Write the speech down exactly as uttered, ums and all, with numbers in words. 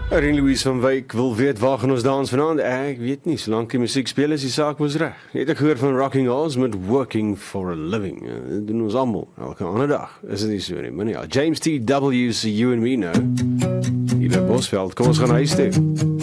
Erin Louise van Wyk wil weet waar gaan ons dans vanaand? Ek weet nie, solank die musiek speel is die saak was reg. Jy het ek gehoor van Rocking Horse met Working for a Living. Dit doen ons almal, elke ander dag. Is dit nie so nie? Maar ja, James T W, so you and me know. Hier by Bosveld, kom ons gaan huis toe.